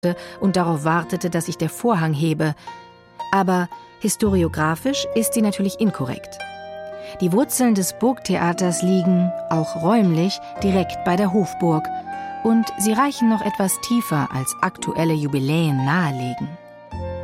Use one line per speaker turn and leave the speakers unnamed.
und darauf wartete, dass ich der Vorhang hebe. Aber historiografisch ist sie natürlich inkorrekt. Die Wurzeln des Burgtheaters liegen, auch räumlich, direkt bei der Hofburg. Und sie reichen noch etwas tiefer, als aktuelle Jubiläen nahelegen.